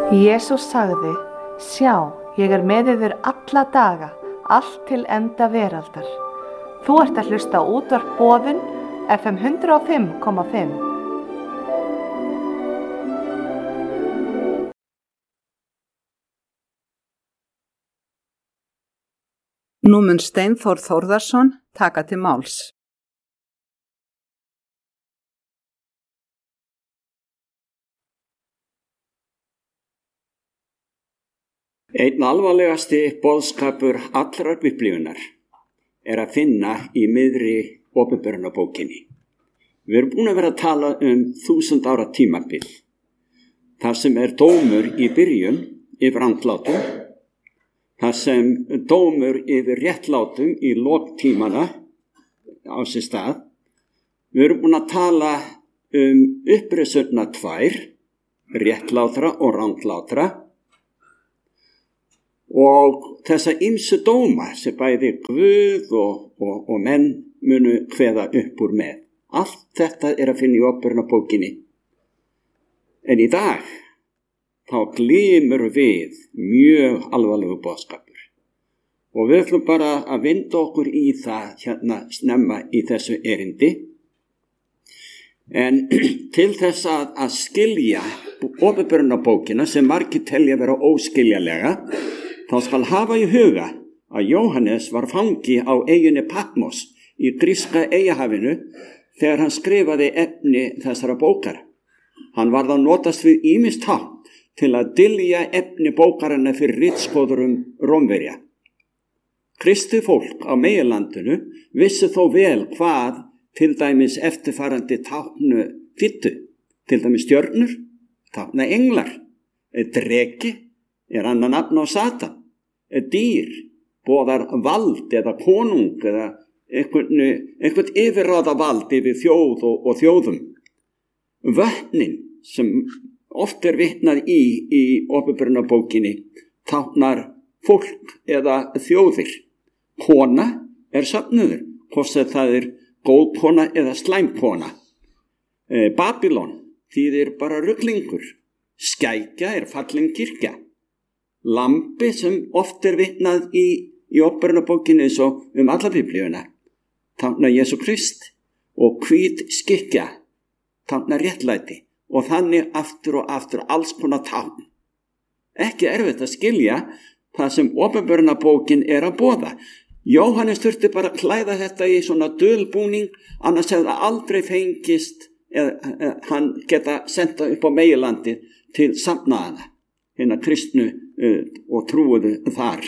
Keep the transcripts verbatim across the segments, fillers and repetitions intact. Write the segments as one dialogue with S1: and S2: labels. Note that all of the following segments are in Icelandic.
S1: Jesús sagði, sjá, ég er með yður alla daga, allt til enda veraldar. Þú ert að hlusta á útvarp Boðun, F M hundrað og fimm komma fimm.
S2: Nú mun Steinþór Þórðarson taka til máls.
S3: Einn alvarlegasti boðskapur allrar biblíunnar er að finna í miðri opinberunarbókinni. Við erum búin að vera að tala um þúsund ára tímabil. Það sem er dómur í byrjun yfir andlátum, það sem dómur yfir réttlátum í lok tímana á sér stað. Við erum búin að tala um uppreisuna tvær, réttlátra og ranglátra, og þessa ýmsu dóma sem bæði Guð og, og, og menn munu kveða upp úr með. Allt þetta er að finna í opinberunarbókinni. En í dag þá glymur við mjög alvarlegu boðskapur. Og við ætlum bara að vinda okkur í það hérna snemma í þessu erindi. En til þess að, að skilja opinberunarbókina sem margir telja vera óskiljanlega, þá skal hafa í huga að Jóhannes var fangi á eyjunni Patmos í gríska eyjahafinu þegar hann skrifaði efni þessara bókar. Hann varð að notast við ýmist tákn til að dylja efni bókarinnar fyrir ritskoðurum Rómverja. Kristið fólk á meginlandinu vissi þó vel hvað til dæmis eftirfarandi táknu þýddu. Til dæmis stjörnur, tákna englar, dreki er annað nafn á Satan. Dýr boðar vald eða konung eða einhvern, einhvern yfirráða vald yfir þjóð og, og þjóðum. Vötnin sem oft er vitnað í í opinberunarbókinni táknar fólk eða þjóðir. Kona er söfnuður, hvort sem það er góð kona eða slæm kona. E, Babylon þýðir bara ruglingur. Skækja er fallin kirkja. Lampi sem oft er vitnað í, í opinberunarbókinni eins og um alla biblíuna táknar Jesú Krist, og hvít skikkja táknar réttlæti, og þannig aftur og aftur alls konar tákn. Ekki erfitt að skilja það sem opinberunarbókin er að boða. Jóhannes þurfti bara að klæða þetta í svona dulbúning, annars hefði það aldrei fengist eða, eða hann geta senda upp á meginlandið til safnaðana, hina kristnu uh, og trúuðu þar.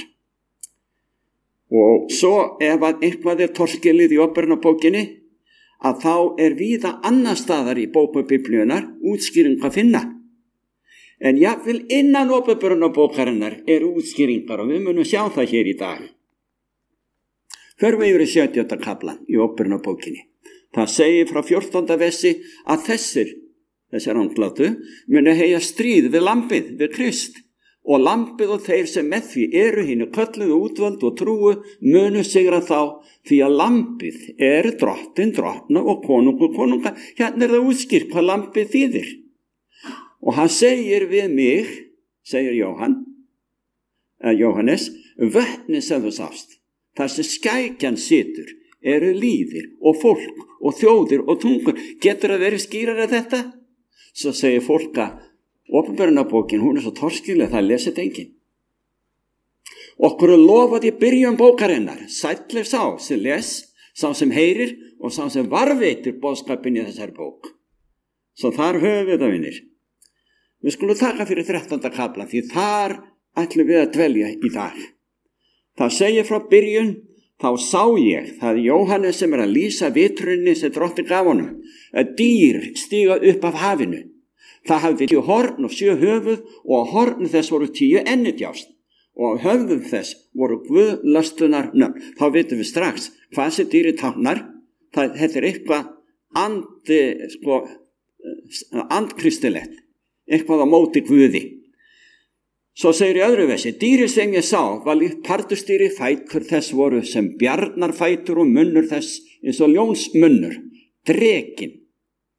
S3: Og svo ef að eitthvað er torskilið í opinberunarbókinni, að þá er víða annar staðar í bókum biblíunar útskýring að finna. En jafnvel innan opinberunarbókarinnar eru útskýringar og við munum sjá það hér í dag. Förum við yfir í sjötjánda kaflan í opinberunarbókinni. Það segir frá fjórtánda versi að þessir, þessir ranglátu, munu heyja stríð við lambið, við Krist, og lambið og þeir sem með því eru hinu kölluðu útvöld og trúu munu sigra þá, því að lambið er drottin, drottna og konungur, konunga. Hérna er það útskýrt hvað lambið þýðir. Og hann segir við mig, segir Jóhann, eða Jóhannes, vötnin sem þú sást, þar sem skækjan situr, eru lýðir og fólk og þjóðir og tungur. Getur að vera skýrar að þetta? Svo segir fólk að opinberunarbókin, hún er svo torskileg, það lesið enginn. Okkur er lofað í byrjun bókarinnar, sæll er sá sem les, sá sem heyrir og sá sem varveitir boðskapin í þessari bók. Svo þar höfum við það, vinir. Við skulum taka fyrir þrettánda kafla, því þar ætlum við að dvelja í dag. Það segir frá byrjun, þá sá ég, það er Jóhannes sem er að lýsa vitrunni sem Drottinn gaf honum, að dýr stíga upp af hafinu. Það hafði tíu horn og sjö höfuð, og á horn þess voru tíu ennidjást, og á höfðum þess voru guðlastunar nöfn. Þá vitum við strax hvað þessi dýri táknar. Það þetta er eitthvað andi, sko, andkristilegt, eitthvað á móti Guði. Svo segir í öðru versi, dýri sem ég sá var líkt pardustýri, fætur þess voru sem bjarnarfætur og munnur þess eins og ljónsmunnur. Drekinn,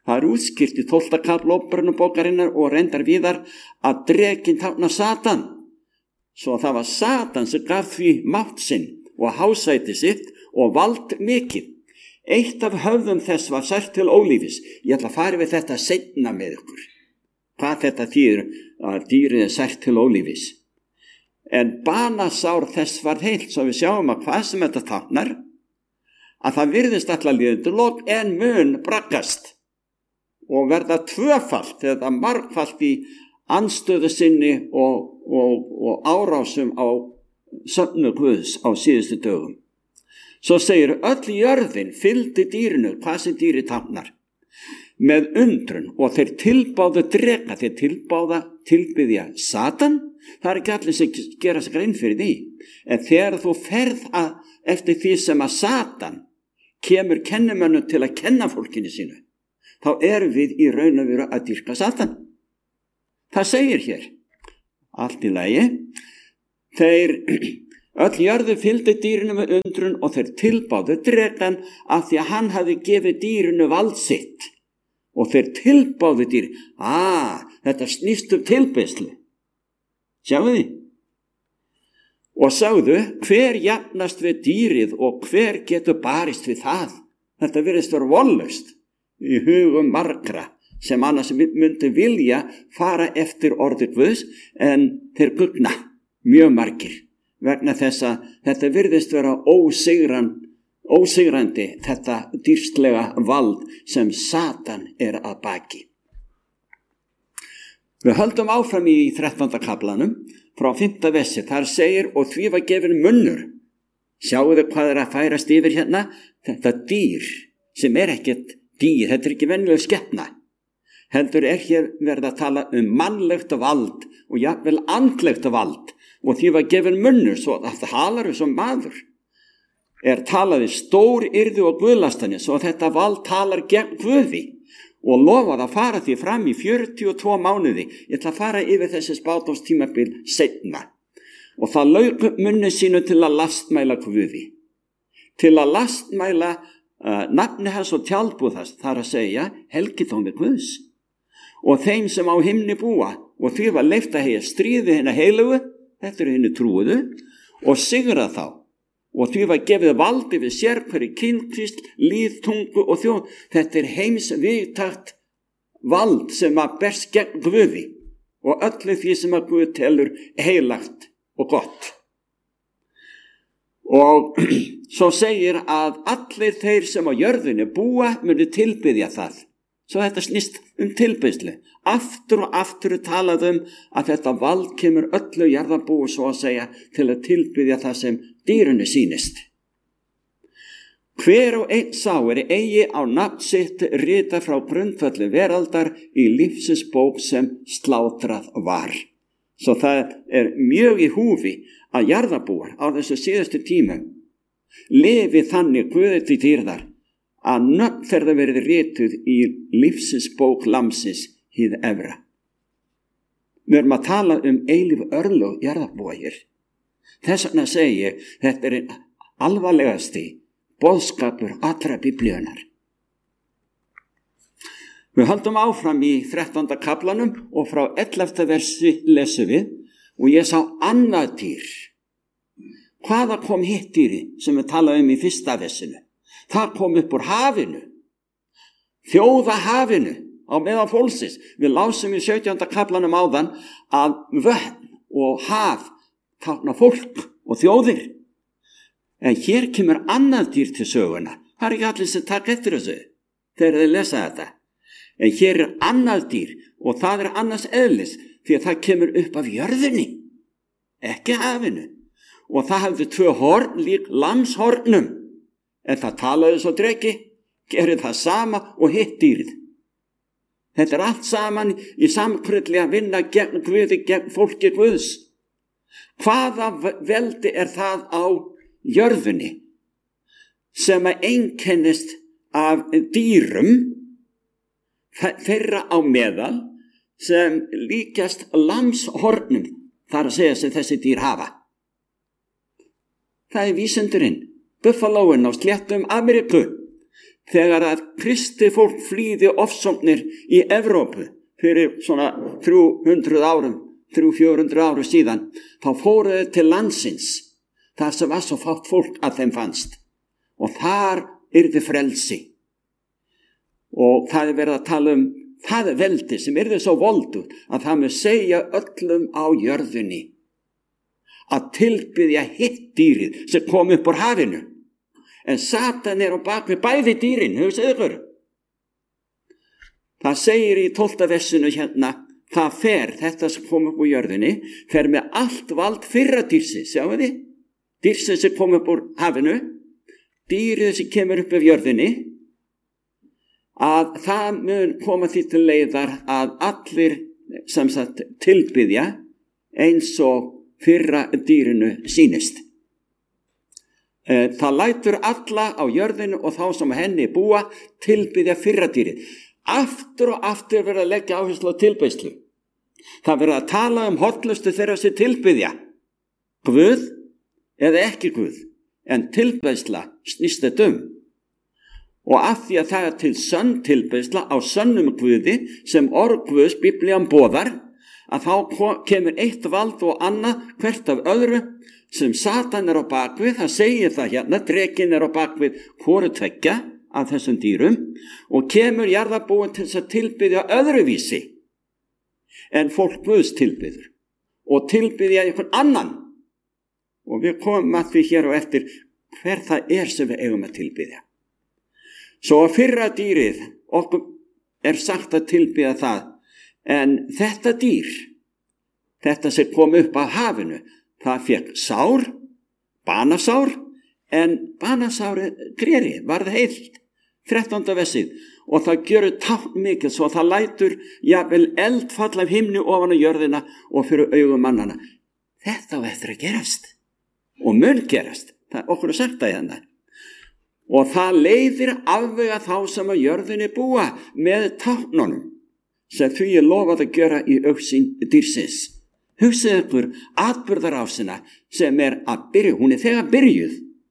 S3: Það er útskýrt í tólfta kafla Óperunnabókarinnar og reyndar víðar að drekinn táknar Satan. Svo það var Satan sem gaf því mátt sinn og hásæti sitt og vald mikið. Eitt af höfðum þess var sært til ólífis. Ég ætla að fara við þetta seinna með ykkur. Hvað þetta þýðir að dýrið er sært til ólífis. En banasár þess var heilt, svo við sjáum að hvað sem þetta táknar, að það virðist alltaf líður lok en mun braggast og verða tvöfalt eða margfalt í anstöðu sinni og, og, og árásum á söfnu Guðs á síðustu dögum. Svo segir öll jörðin fylgdi dýrinu, hvað sem dýri táknar, með undrun og þeir tilbáðu dreka, þeir tilbáða tilbyðja Satan. Það er ekki allir sem gera sig grein fyrir því. En þegar þú ferð að, eftir því sem að Satan kemur kennimönnum til að kenna fólkinu sínu, þá erum við í raun og veru að dýrka Satan. Það segir hér, allt í lagi, þeir öll jörðu fylgdi dýrinu með undrun og þeir tilbáðu drekan af því að hann hafi gefið dýrinu vald sitt. Og þeir tilbáðu dýri, að þetta snýst um tilbeiðslu. Sjáu því? Og sagðu, hver jafnast við dýrið og hver getur barist við það? Þetta virðist vera vonlaust í hugum margra sem annars myndi vilja fara eftir orði Guðs, en þeir gugna mjög margir vegna þess að þetta virðist vera ósigran, ósigrandi þetta dýrstlega vald sem Satan er að baki. Við höldum áfram í þrettánda kaflanum frá fimmta versi. Þar segir, og því var gefinn munnur. Sjáu þau hvað er að færast yfir hérna? Þetta dýr sem er ekkert dýr, þetta er ekki venjuleg skepna. Heldur er hér verið að tala um mannlegt vald og jafnvel andlegt vald, og því var gefinn munnur, svo að það talar um sem maður. Er talaði stór yrði og guðlastanir, svo að þetta vald talar gegn Guði. Og lofaði að fara því fram í fjörutíu og tvo mánuði. Ég ætla að fara yfir þessi spádómstímabil seinna. Og það lauk munni sínu til að lastmæla Guði. Til að lastmæla uh, nafni hans og tjaldbúðast, þar að segja helgitómi Guðs. Og þeim sem á himni búa, og því var leyft að heyja stríði hennar heilugu, þetta eru henni trúuðu, og sigra þá. Og því var gefið valdi við sér hverju kynkvist, líð, tungu og þjóð. Þetta er heims viðtakt vald sem að berst gegn Guði og öllu því sem að Guð telur heilagt og gott. Og svo segir að allir þeir sem á jörðinu búa muni tilbyðja það. Svo þetta snýst um tilbyðslu. Aftur og aftur talað um að þetta vald kemur öllu jarðarbúi svo að segja til að tilbyðja það sem dýrinu sýnist. Hver og einn sá er eigi á nafn sitt rita frá grundvelli veraldar í lífsins bók sem slátrað var. Svo það er mjög í húfi að jarðarbúar á þessu síðustu tímum lifi þannig Guði til dýrðar að nöfn þeirra verið rituð í lífsins bók lamsins hið efra. Við erum að tala um eilíf örlög jarðarbúa hér. Þess vegna segi ég, þetta er alvarlegasti boðskapur allra biblíunar. Við höldum áfram í þrettánda kaflanum og frá ellefta versi lesum við, og ég sá annað dýr. Hvaða kom hitt dýri sem við talaðum í fyrsta versinu? Það kom upp úr hafinu, þjóða hafinu á meðan fólksins. Við lásum í sautjánda kaflanum áðan að vötn og haf tákna fólk og þjóðir. En hér kemur annað dýr til söguna. Það er ekki allir sem taka eftir þessu þegar þeir lesa þetta. En hér er annað dýr og það er annars eðlis því að það kemur upp af jörðinni, ekki hafinu. Og það hafði tvö horn lík lamshornum. En það talaði svo dreki, gerir það sama og hitt dýrið. Þetta er allt saman í samkrulli að vinna gegn Guði, gegn fólki Guðs. Hvaða veldi er það á jörðinni sem að einkennist af dýrum þeirra á meðal sem líkjast lamshornum, þar að segja sem þessi dýr hafa? Það er vísindurinn. Buffalóin á sléttum Ameríku. þegar að kristi fólk flýði ofsóknir í Evrópu fyrir svona þrjú hundruð árum, þrjú til fjögur hundruð árum síðan, þá fóruðu til landsins, þar sem var svo fátt fólk að þeim fannst. Og þar yrði frelsi. Og það er verið að tala um það veldi sem yrði svo voldugt að það með segja öllum á jörðunni að tilbiðja hitt dýrið sem kom upp úr hafinu. En Satan er á bak við bæði dýrin, hugsið ykkur. Það segir í tólfta versinu hérna, það fer, þetta sem kom upp úr jörðunni, fer með allt vald fyrra dýrsins, sjáu þið? Dýrsins sem kom upp úr hafinu, dýrið sem kemur upp af jörðinni, að það mun koma því til leiðar að allir sem sagt tilbiðja eins og fyrra dýrinu sýnist. Það lætur alla á jörðinu og þá sem henni búa tilbiðja fyrra dýrið. Aftur og aftur verður að leggja áherslu á tilbeiðslu. Það verður að tala um hollustu þeirra sem tilbiðja. Guð eða ekki Guð, en tilbeiðsla snýst þetta um. Og af því að það er til sönn tilbeiðsla á sönnum Guði sem orð Guðs Biblían boðar, að þá kemur eitt vald og annað hvert af öðru sem Satan er á bakvið, það segir það hérna, drekinn er á bakvið hvoru tveggja af þessum dýrum og kemur jarðarbúin til þess að tilbiðja öðruvísi en fólk Guðs tilbiður og tilbiðja einhvern annan. Og við komum að því hér og eftir hver það er sem við eigum að tilbiðja. Svo að fyrra dýrið, okkur er sagt að tilbiðja það, en þetta dýr, þetta sem kom upp af hafinu, það fekk sár, banasár, en banasári gleri varð heilt, þrettánda versið, og það gjörur tákn mikið svo það lætur jafnvel eldfall af himni ofan á jörðina og fyrir augum mannana. Þetta á eftir að gerast og mun gerast, það okkur er sagt að hérna. Og það leiðir afvega þá sem að jörðinni búa með táknunum sem því er lofað að gera í augsýn dýrsins. Hugsið ykkur atburðarásina sem er að byrja, hún er þegar byrjuð.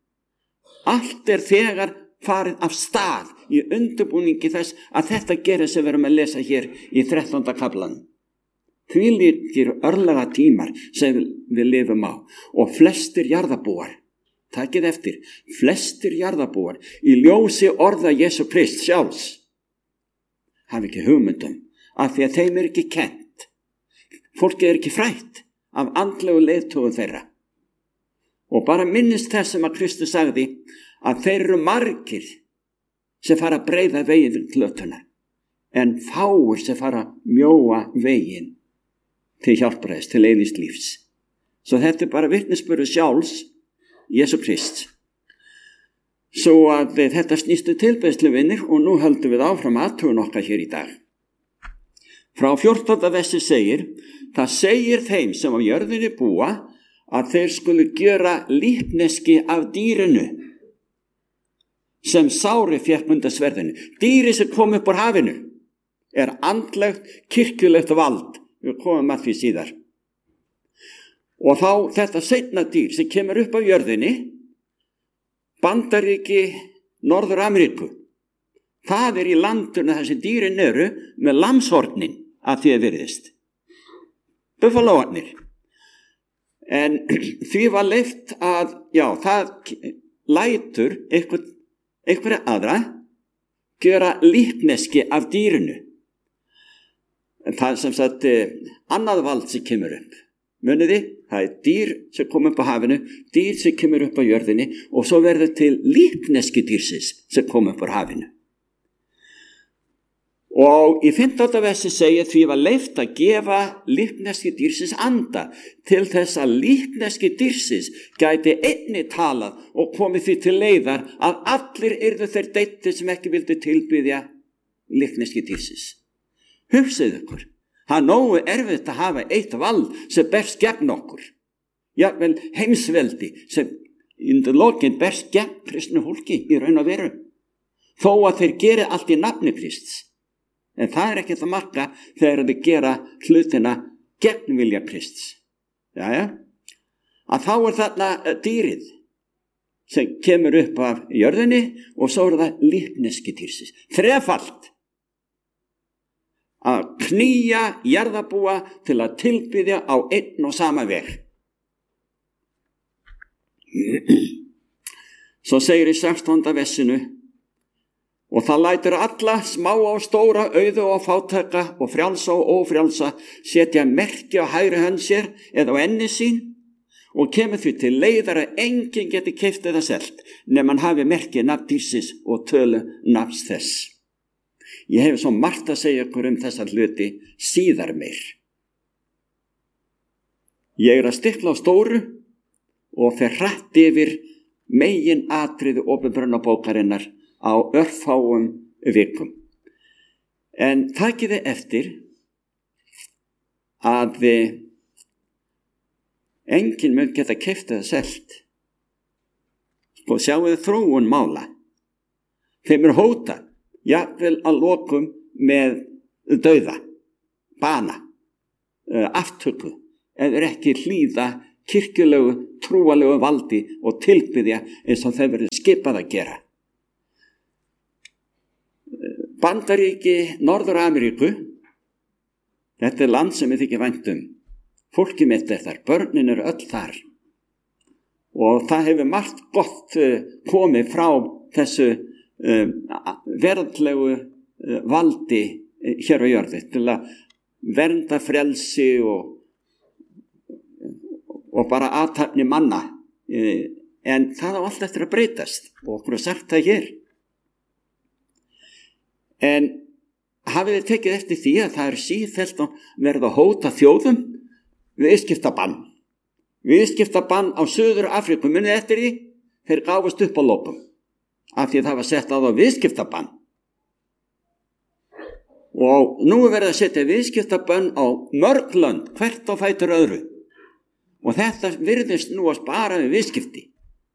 S3: Allt er þegar farið af stað í undirbúningi þess að þetta gerir sem við erum að lesa hér í þrettánda kaflanum. Því líkir örlaga tímar sem við lifum á og flestir jarðarbúar, takið eftir, flestir jarðarbúar í ljósi orða Jesú Krist sjálfs hafa ekki hugmyndum af því að þeim er ekki kennt. Fólki er ekki frætt af andlegu leiðtogu þeirra. Og bara minnist þess sem að Kristus sagði að þeir eru margir sem fara að breiða veginn til lötuna en fáir sem fara að mjóa veginn til hjálpræðis, til eilífs lífs. Svo þetta er bara vitnisburður sjálfs Jesú Krist. Svo að þetta snýstu tilbeiðsluvinir og nú höldum við áfram aðtugun okkar hér í dag. Frá fjórtánda versi segir, það segir þeim sem á jörðinni búa að þeir skulu gjöra líkneski af dýrinu sem sári fékk undan sverðinu. Dýri sem kom upp úr hafinu er andlegt, kirkjulegt vald. Við komum að því síðar. Og þá þetta seinna dýr sem kemur upp af jörðinni, Bandaríki Norður Ameríku, það er í landuna þar sem dýrin eru með lamshornin að því að virðist. Buffalóarnir. En því var leyft að, já, það lætur einhver, einhverja aðra gera líkneski af dýrinu. Það er sem sagt annað vald sem kemur upp. Muniði, það er dýr sem kom upp á hafinu, dýr sem kemur upp á jörðinni og svo verður til líkneski dýrsins sem kom upp á hafinu. Og í fimmtánda versi segir því var leyft að gefa líkneski dýrsins anda til þess að líkneski dýrsins gæti einni talað og komið því til leiðar að allir yrðu þeir deittir sem ekki vildu tilbiðja líkneski dýrsins. Hugsið ykkur. Það er nógu erfitt að hafa eitt vald sem berst gegn okkur. Jafnvel heimsveldi sem undir lokin berst gegn kristnu fólki í raun og veru. Þó að þeir geri allt í nafni Krists. En það er ekkert að marka þegar þeir gera hlutina gegn vilja Krists. Jæja. Að þá er þarna dýrið. sem kemur upp af jörðinni og svo er það líkneskitýrsis. Þrefalt að knýja jarðarbúa til að tilbiðja á einn og sama veg. Svo segir í sextánda versinu: og það lætur alla, smá og stóra, auðu og fátæka og frjálsa og ófrjálsa setja merki á hægri hönd sér eða á enni sín, og kemur því til leiðar að enginn geti keypt eða selt nema hann hafi merki nafn dýrsins og tölu nafns þess. Ég hef svo margt að segja ykkur um þessa hluti síðar meir. Ég er að stikla á stóru og fer hratt yfir megin atriði opinberunarbókarinnar á örfáum vikum. En takiði eftir að enginn mun geta keypt eða selt. Og sjáuðu þróun mála. Þeim er hóta, jafnvel að lokum með dauða, bana, aftöku, eða ekki hlýða kirkjulegu, trúalegu valdi og tilbiðja eins og þeir verið skipað að gera. Bandaríki Norður-Ameríku, þetta er land sem við þykir vænt um. Fólkið mitt er þar, börnin eru öll þar. Og það hefur margt gott komið frá þessu veraldlegu valdi hér á jörðu til að vernda frelsi og, og bara athafni manna. En það á allt eftir að breytast og okkur er sagt það hér. En hafið þið tekið eftir því að það er sífellt að verða að hóta þjóðum viðskiptabann. Viðskiptabann á Suður Afríku, munið eftir því, þeir gáfust upp á lopum af því að það var sett á það viðskiptabann. Og nú er verið að setja viðskiptabann á mörg lönd, hvert á fætur öðru. Og þetta virðist nú að spara við viðskipti.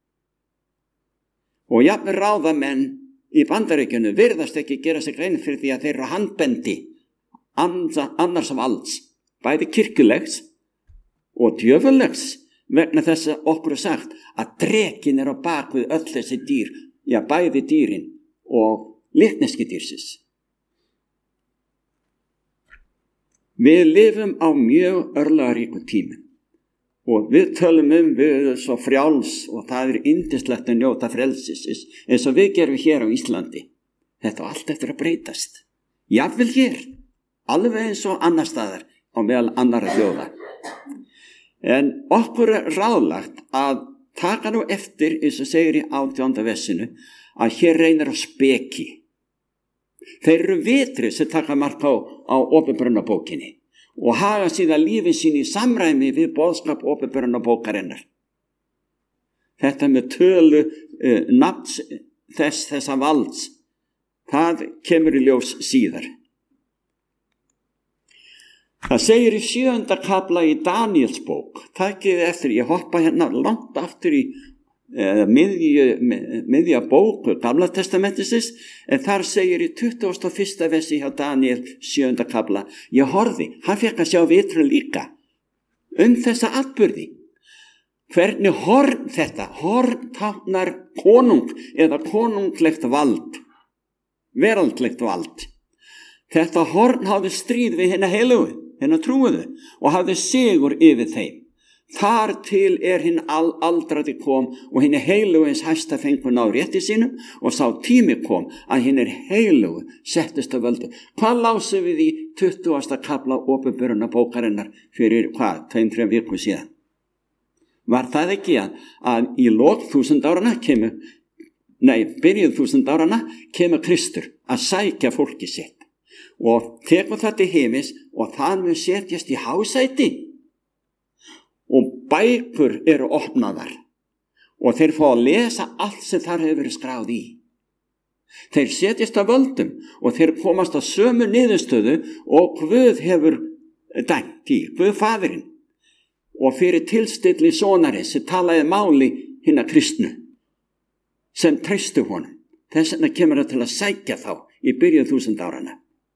S3: Og jafnvel ráðamenn í Bandaríkjunum virðast ekki gera sig grein fyrir því að þeir eru handbendi annars af alls, bæði kirkjulegs og djöfullegs, vegna þess að okkur er sagt að drekin er á bak við öll þessi dýr, já bæði dýrin og líkneskitýrsis. Við lifum á mjög örlagaríku tímum og við tölum um við erum svo frjáls og það er yndislegt að njóta frelsis eins og við gerum hér á Íslandi. Þetta var allt eftir að breytast. Jafnvel hér, alveg eins og annar staðar á meðal annarra þjóða. En okkur er ráðlagt að taka nú eftir, eins og segir í átjánda versinu, að hér reynir á speki. Þeir eru vitri sem taka mark á, á opinberunarbókinni og haga síðan lífið sín í samræmi við boðskap opinberunarbókarinnar. Þetta með tölu uh, nafns þess þessa valds, það kemur í ljós síðar. Það segir í sjöunda kafla í Daníels bók, takið eftir, ég hoppa hérna langt aftur í uh, miðju, miðja bók Gamla testamentisins, en þar segir í tuttugasta og fyrsta versi hjá Daníel sjöunda kafla, ég horfði, hann fekk að sjá vitrun líka um þessa atburði. Hvernig horn þetta, horn táknar konung eða konunglegt vald, veraldlegt vald. Þetta horn hafði stríð við hinna heilugu, hinna trúuðu og hafði sigur yfir þeim. Þar til er hinn aldraði kom og hinn heilugu eins hæsta fengur náð rétti sínum og sá tími kom að hinn er heilugu settist á völdu. Hvað lásum við í tuttugasta kafla opinberunarbókarinnar fyrir hvað, tveim, þrem viku síðan? Var það ekki að, að í lok þúsund árana kemur, nei, byrjuð þúsund árana kemur Kristur að sækja fólki sitt og tekur það til heimis og það mun setjast í hásæti og bækur eru opnaðar og þeir fá að lesa allt sem þar hefur verið skráð í. Þeir setjast að völdum og þeir komast að sömu niðurstöðu og Guð hefur dæmt í, Guð faðirinn. Og fyrir tilstilli sonari sem talaði máli hinna kristnu sem treystu honum. Þess vegna kemur það til að sækja þá í byrjuð þúsund árana.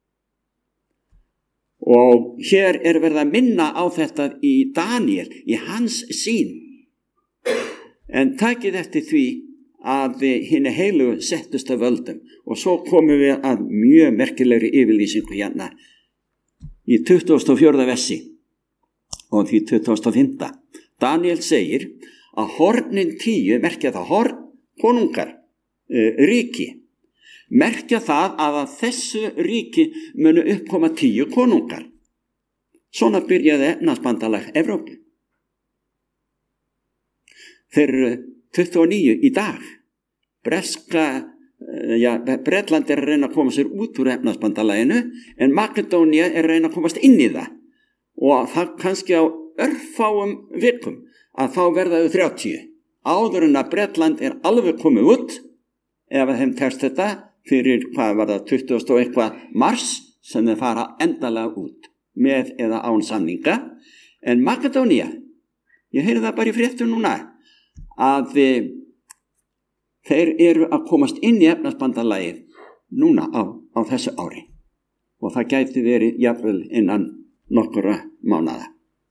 S3: Og hér er verið að minna á þetta í Daníel, í hans sýn. En takið eftir því að hinni heilu settust af völdum og svo komum við að mjög merkilegri yfirlýsingu hérna í tuttugasta og fjórða versi og því tuttugasta og fimmta. Daniel segir að hornin tíu merkja það horn, konungar, uh, ríki. Merkja það að að þessu ríki munu uppkoma tíu konungar. Svona byrjaði efnahagsbandalag Evrópu. Þeir eru tuttugu og níu í dag. Breska, já, Bretland er að reyna að koma sér út úr efnahagsbandalaginu en Makedónia er að reyna að komast inn í það. Og það kannski á örfáum vikum að þá verða þau þrjátíu. Áður en að Bretland er alveg komið út, ef þeim tekst þetta fyrir hvað var það tuttugasta og eitthvað mars sem þeir fara endalega út með eða án samninga. En Makedónia, ég heyri það bara í fréttum núna, að þeir eru að komast inn í efnahagsbandalagið núna á, á þessu ári og það gæti verið jafnvel innan nokkura mánaða.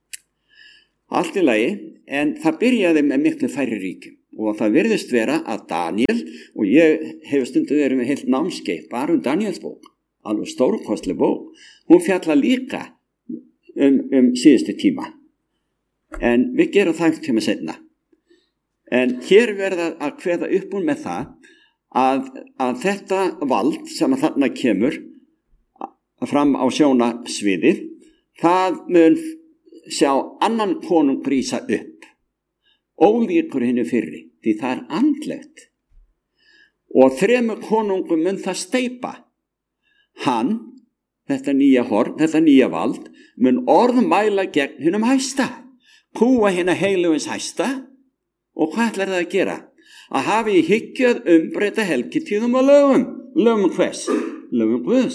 S3: Allt í lagi, en það byrjaði með miklu færri ríkjum og það virðist vera að Daniel, og ég hef stundu verið með heilt námskeið bara um Daniels bók, alveg stórkostleg bók, hún fjalla líka um, um síðustu tíma, en við gerum það ekki tíma seinna. En hér verða að kveða upp úr með það að, að þetta vald sem að þarna kemur fram á sjónasviðið, það mun sjá annan konung rísa upp, ólíkur hinni fyrri, því það er andlegt. Og þremur konungum mun það steypa. Hann, þetta nýja horn, þetta nýja vald, mun orðmæla gegn hinum hæsta, kúa hinna heilugins hæsta. Og hvað ætlar það að gera? Að hafi í hyggju að umbreyta helgitíðum og lögum. Lögum hvers? Lögum Guðs.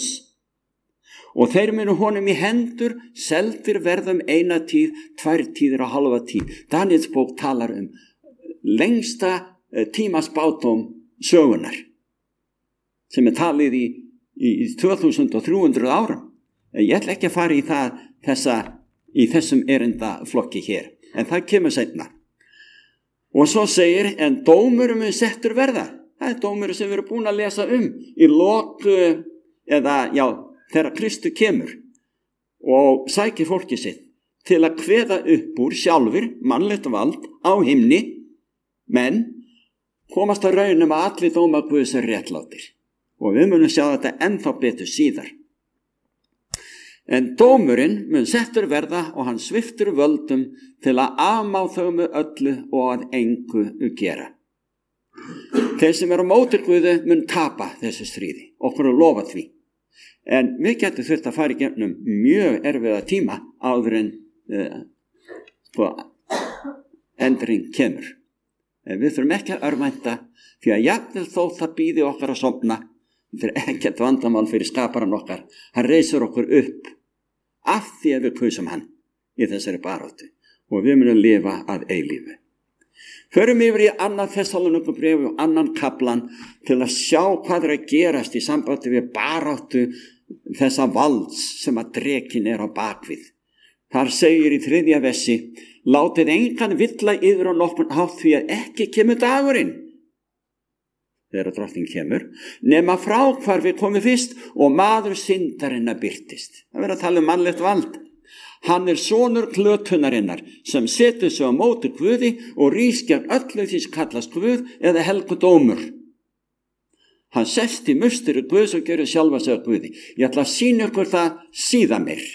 S3: Og þeir munu honum í hendur, seldir verðum eina tíð, tvær tíðir og halva tíð. Daniels bók talar um lengsta tímaspátum sögunar, sem er talið í, í tvö þúsund og þrjú hundruð árum. Ég ætla ekki að fara í það þessa, í þessum erindaflokki hér, en það kemur seinna. Og svo segir, en dómurum er settur verða. Það er dómurum sem við erum búin að lesa um í lok, eða já, þegar Kristu kemur og sækir fólkið sitt til að kveða upp úr sjálfur mannlegt vald á himni, menn komast að raunum að allir dómar Guðs er réttlátir. Og við munum sjá þetta ennþá betur síðar. En dómurinn mun settur verða og hann sviftur völdum til að afmá þau með öllu og að engu gera. Þeir sem eru á móti Guði mun tapa þessu stríði, okkur að lofa því. En við getum þurft að fara í gegnum mjög erfiða tíma áður en uh, sko, endring kemur. En við þurfum ekki að örvænta því að jafnvel þó það býði okkar að sofna, þetta er ekkert vandamál fyrir skaparan okkar. Hann reisur okkur upp af því að við kusum hann í þessari baráttu og við munum lifa að eilífu. Förum yfir í annan Þessalóníkubréf og annan kaflan til að sjá hvað er að gerast í sambandi við baráttu þessa valds sem að drekin er á bakvið. Þar segir í þriðja versi, látið engan villa yfir á nokkurn hátt því að ekki kemur dagurinn, þegar drottning kemur, nema frá hvar við komum fyrst og maður syndarinnar birtist. Það verður að tala um mannlegt vald. Hann er sonur klötunarinnar sem setur sig á móti Guði og rís gegn öllu því sem kallast Guð eða helgudómur. Hann sest í musteri Guðs og gerir sjálfa sig að Guði. Ég ætla að sýna ykkur það síðan meir.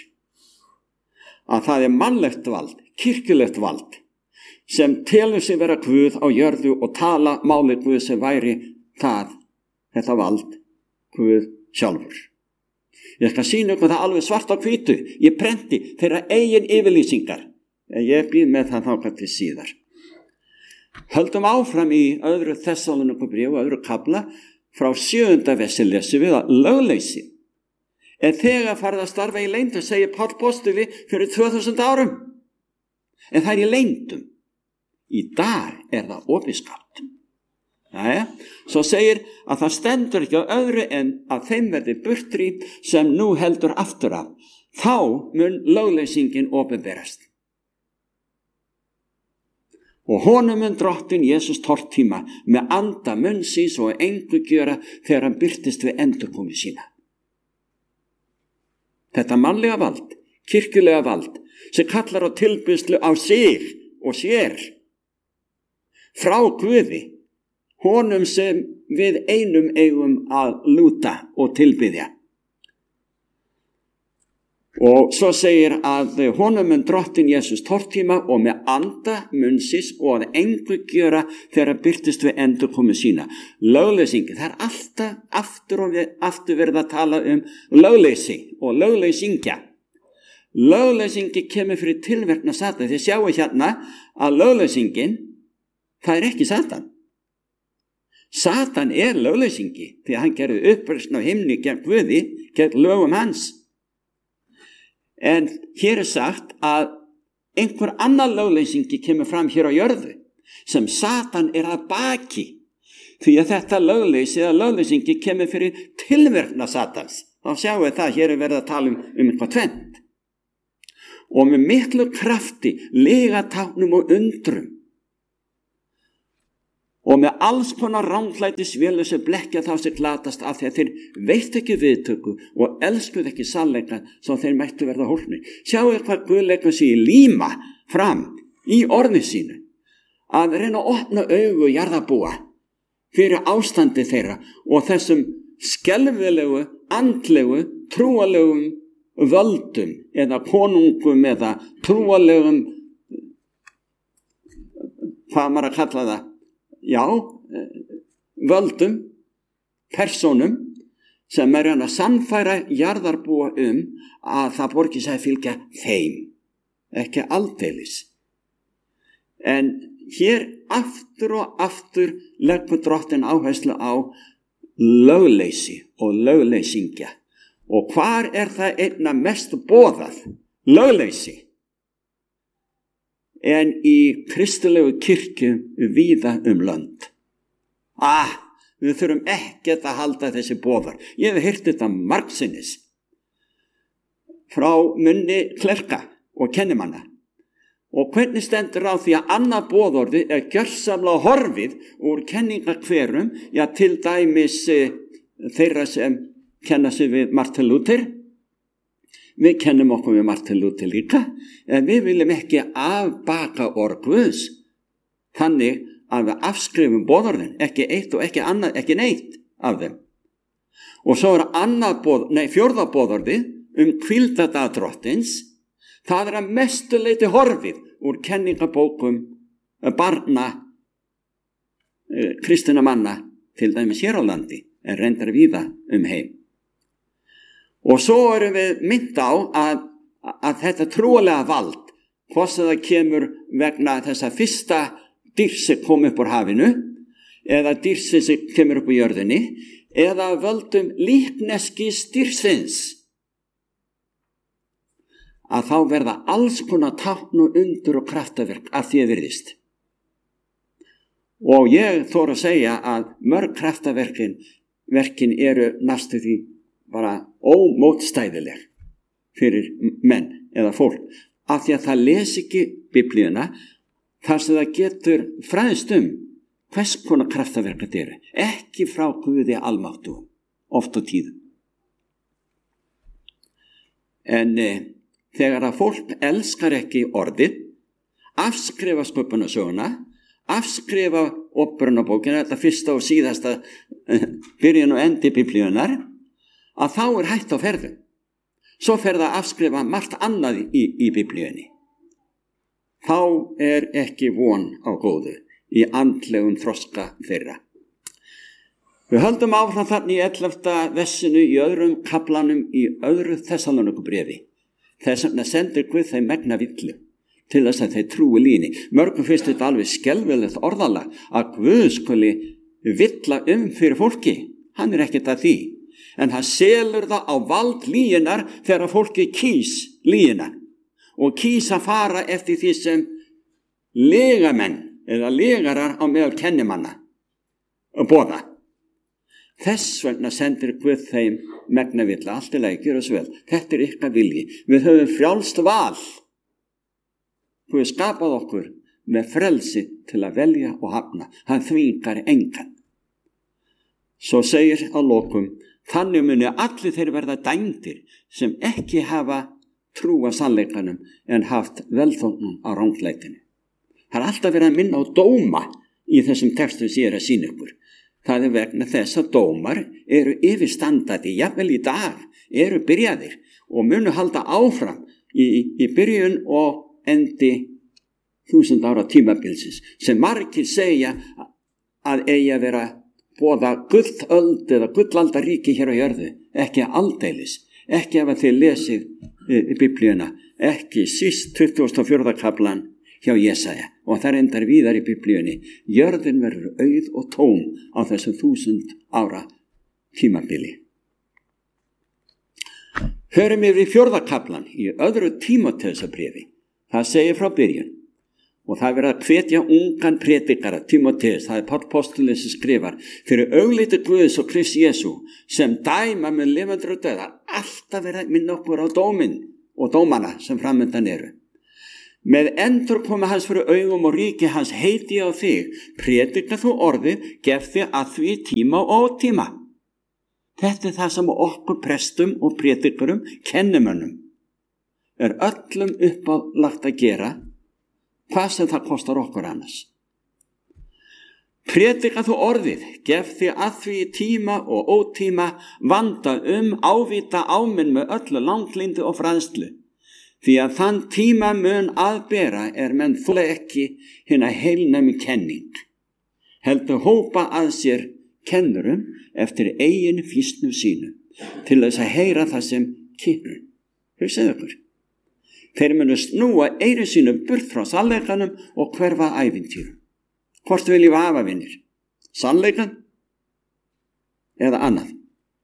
S3: Að það er mannlegt vald, kirkjulegt vald, sem telur sig vera Guð á jörðu og tala máli Guð sem væri það, þetta vald, Guð sjálfur. Ég skal sýna ykkur það alveg svart á hvítu, ég prenti þeirra eigin yfirlýsingar, en ég býð með það þangað til síðar. Höldum áfram í öðru Þessalóníkubréfi og öðru kafla, frá sjöunda versi lesum við að lögleysi er þegar farið að starfa í leyndum, segir Páll postuli fyrir tvö þúsund árum. En það er í leyndum. Í dag er það opinskátt. Jæja, svo segir að það stendur ekki á öðru en að þeim verði burtri sem nú heldur aftur af. Þá mun lögleysingin opinberast. Og honum mun drottin Jesus tortíma með anda munnsins og engu gjöra þegar hann birtist við endurkomu sína. Þetta mannlega vald, kirkjulega vald, sem kallar á tilbyrðslu á sig og sér, frá Guði, honum sem við einum eigum að lúta og tilbiðja. Og svo segir að honum mun drottin Jesus tortíma og með anda munnsins og að engu gjöra þegar birtist við endurkomu sína. Lögleysingi, það er alltaf aftur og aftur verið að tala um lögleysi og lögleysingja. Lögleysingi kemur fyrir tilverkna Satan. Þið sjáu hérna að lögleysingin, það er ekki Satan. Satan er lögleysingi því að hann gerði uppreisn á himni gegn Guði, gegn lögum hans. En hér er sagt að einhver annar lögleysingi kemur fram hér á jörðu sem Satan er að baki því að þetta lögleysi eða lögleysingi kemur fyrir tilverkna Satans. Þá sjáum við það, hér er verið að tala um, um eitthvað tvennt. Og með miklu krafti, lygatáknum og undrum og með alls konar ranglætisvélu sem blekkja þá sem glatast af því að þeir veit ekki viðtöku og elskuð ekki sannleikann svo þeir mættu verða hólpnir. Sjáu hvað Guð leggur sig líma fram í orði sínu að reyna að opna augu jarðarbúa fyrir ástandi þeirra og þessum skelfilegu, andlegu, trúalegum völdum eða konungum eða trúalegum, hvað maður að kalla það, já, völdum, personum sem er hann að sannfæra jarðarbúa um að það borgi sig að fylgja þeim, ekki aldeilis. En hér aftur og aftur leggur drottin áherslu á lögleysi og lögleysingja. Og hvar er það einna mest boðað? Lögleysi. En í kristilegu kirkju víða um lönd. Ah, við þurfum ekkert að halda þessi boðar. Ég hef heyrt þetta margsinnis frá munni klerka og kennimanna. Og hvernig stendur á því að annað boðorði er gjörsamlega horfið úr kenningakverum, já til dæmis e, þeirra sem kenna sig við Martin Luther. Við kennum okkur við Martin Luther líka, en við viljum ekki afbaka orð Guðs, þannig að við afskrifum boðorðin, ekki eitt og ekki annað, ekki neitt af þeim. Og svo er annað boð, nei, fjórða boðorði um hvíldardag drottins, það er að mestu leyti horfið úr kenningabókum barna eh, kristinna manna, til dæmis hér á landi, en reyndar víða um heim. Og svo erum við mynd á að, að þetta trúalega vald, hvort það kemur vegna þessa fyrsta dýrs sem kom upp úr hafinu, eða dýrs sem kemur upp úr jörðinni, eða völdum líkneskis dýrsins, að þá verða alls konar tákn og undur og kraftaverk að því að virðist. Og ég þóra að segja að mörg kraftaverkin verkin eru næstu því bara ómótstæðileg fyrir menn eða fólk, af því að það les ekki biblíuna þar sem það getur fræðst um hvers konar kraftaverk þetta eru, ekki frá Guði almáttu, oft og tíðum. En e, þegar að fólk elskar ekki orðið, afskrifa sköpunarsöguna, afskrifa Upprunabókina, þetta fyrsta og síðasta byrjun og endi biblíunar, að þá er hætt á ferðum. Svo fer það að afskrifa margt annað í, í biblíunni. Þá er ekki von á góðu í andlegum þroska þeirra. Við höldum áfram þarna í ellefta vessinu í öðrum kaflanum í öðru Þessalóníkubréfi. Þess vegna sendir Guð þeim megna villu til þess að þeir trúi líni. Mörgum finnst þetta alveg skelfilegt orðalag að Guð skuli villa um fyrir fólki. Hann er ekkert að því. En hann selur það á vald lýginar þegar fólki kýs lýgina og kýs að fara eftir því sem legamenn eða legarar á meðal kennimanna boða. Þess vegna sendir Guð þeim megna villa, allt í lagi, gjör þess vel. Þetta er ykkar vilji. Við höfum frjálst val. Guð skapað okkur með frelsi til að velja og hafna. Hann þvingar engan. Svo segir að lokum, þannig muni allir þeir verða dæmdir sem ekki hafa trúa sannleikanum en haft velþóknun á ranglætinu. Það er alltaf verið að minna á dóma í þessum textum sem ég er að sýna ykkur. Það er vegna þess að dómar eru yfirstandandi, jafnvel í dag, eru byrjaðir og munu halda áfram í, í byrjun og endi þúsund ára tímabilsins sem margir segja að eigi að vera boða gullöld eða gullaldaríki hér á jörðu, ekki aldeilis, ekki ef að þið lesið í Biblíuna, ekki síst tuttugasta og fjórða kaflan hjá Jesaja og það endar víðar í Biblíunni. Jörðin verður auð og tóm á þessum þúsund ára tímabili. Hörum yfir í fjórða kaflan í öðru Tímóteusarbréfi. Það segir frá byrjun og það verður að hvetja ungan predikara, Tímóteus, það er Páll postulinn sem skrifar, fyrir augliti Guðs og Krists Jesú sem dæma með lifandur og döðar, alltaf verða minna okkur á dóminn og dómana sem framöndan eru. Með endurkomu hans fyrir augum og ríki hans heiti á þig, predika þú orðið, gef þig að því tíma og ótíma. Þetta er það sem okkur prestum og predikurum, kennimönnum, er öllum uppálagt að gera, hvað sem það kostar okkur annars. Predika þú orðið, gef þig að því tíma og ótíma, vanda um, ávita áminn með öllu langlindi og fræðslu. Því að þann tíma mun aðbera er menn þola ekki hina heilnæmi kenning. Heldur hópa að sér kennurum eftir eigin fýsnum sínum til þess að heyra það sem kynur. Hugsið ykkur. Þeir munu snúa eyru sínum burt frá sannleikanum og hverfa ævintýrum. Hvort viljum við hafa, vinir? Sannleikan eða annað?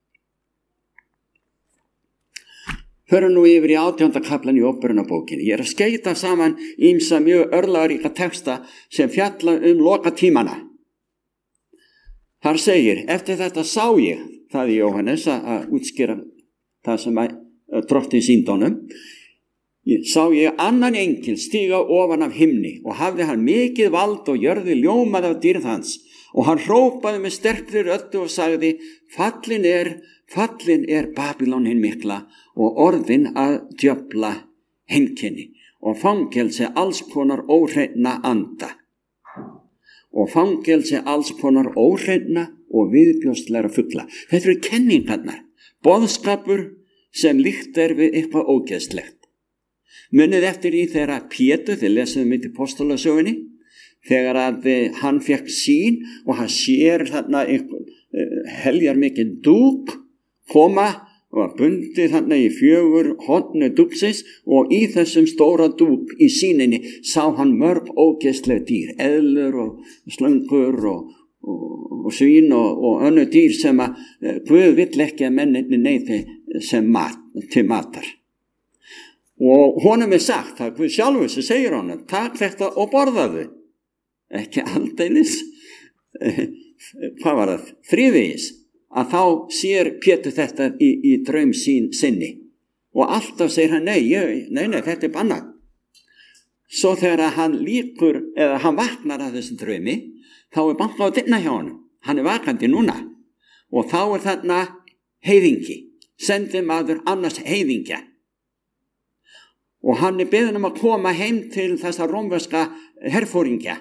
S3: Hörum nú yfir í átjánda kaflan í Óperunarbókinni. Ég er að skeita saman ýmsa mjög örlagaríka texta sem fjalla um lokatímana. Þar segir, eftir þetta sá ég, það er Jóhannes að útskýra það sem að drottin sýndi honum, sá ég annan engil stíga ofan af himni og hafði hann mikið vald og jörði ljómað af dýrð hans og hann hrópaði með sterkri röddu og sagði, fallin er, fallin er Babylon hin mikla og orðin að djöfla heimkynni og fangelsi alls konar óhreinna anda og fangelsi alls konar óhreinna og viðbjóstlegra fugla. Þetta eru kenningarnar, boðskapur sem líkt er við eitthvað ógeðslegt. Munið eftir í þegar Pétur, þið lesuðum mitt í Postulasögunni, þegar að hann fekk sýn og hann sér þarna einhvern uh, heljar mikinn dúk koma og var bundið þarna í fjögur hornu dúksins og í þessum stóra dúk í sýninni sá hann mörg ógeðsleg dýr, eðlur og slöngur og, og, og svín og, og önnur dýr sem að uh, Guð vill ekki að menninni neyti sem mat, til matar. Og honum er sagt, það Guð sjálfur sem segir honum, takk þetta og borðaðu. Ekki aldeilis, hvað var það, þrívegis, að þá sér Pétur þetta í, í draum sín sinni. Og alltaf segir hann, nei, ég, nei, nei, þetta er bannað. Svo þegar hann líkur, eða hann vaknar að þessum draumi, þá er bankað á dyrnar hjá honum. Hann er vakandi núna. Og þá er þarna heiðingi, sendi maður annars heiðingja. Og hann er beðinn um að koma heim til þessa rómverska herfóringja.